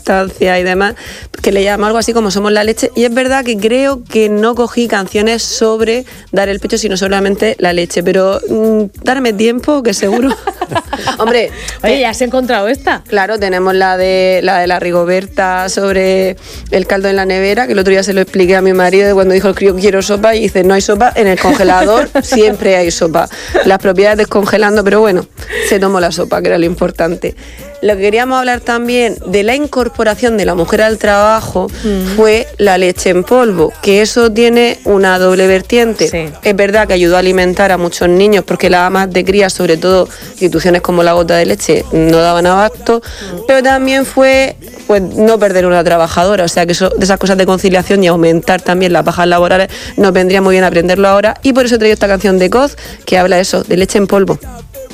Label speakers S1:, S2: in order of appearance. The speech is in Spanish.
S1: lactancia y demás, que le llamo algo así como Somos la leche, y es verdad que creo que no cogí canciones sobre dar el pecho, sino solamente la leche, pero darme tiempo, que seguro. Hombre,
S2: oye, ¿ya has encontrado esta?
S1: Claro, tenemos la de la Rigoberta sobre el caldo en la nevera, que el otro día se lo expliqué a mi marido cuando dijo el crío quiero sopa, y dice no hay sopa, en el congelador siempre hay sopa. Las propiedades descongelando, pero bueno, se tomó la sopa, que era lo importante. Lo que queríamos hablar también de la incorporación de la mujer al trabajo fue la leche en polvo, que eso tiene una doble vertiente.
S2: Sí.
S1: Es verdad que ayudó a alimentar a muchos niños porque las amas de cría, sobre todo instituciones como la Gota de Leche, no daban abasto, pero también fue pues no perder una trabajadora, o sea que eso, de esas cosas de conciliación y aumentar también las bajas laborales nos vendría muy bien aprenderlo ahora, y por eso he traído esta canción de Coz que habla eso, de leche en polvo.